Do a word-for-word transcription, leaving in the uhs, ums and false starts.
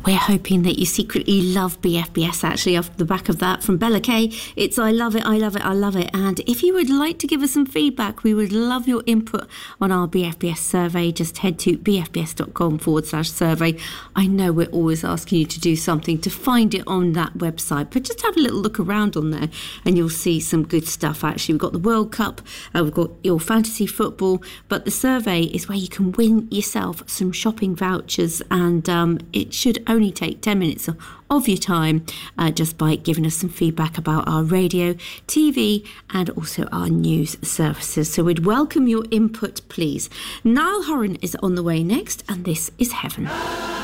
we're hoping that you secretly love B F B S, actually, off the back of that from Bella Kay. It's I love it, I love it, I love it. And if you would like to give us some feedback, we would love your input on our B F B S survey. Just head to bfbs.com forward slash survey. I know we're always asking you to do something to find it on that website, but just have a little look around on there and you'll see some good stuff. Actually, we've got the World Cup, uh, we've got your fantasy football, but the survey is where you can win yourself some shopping vouchers, and um, it should only take ten minutes of, of your time uh, just by giving us some feedback about our radio, T V and also our news services. So we'd welcome your input, please. Niall Horan is on the way next, and this is Heaven.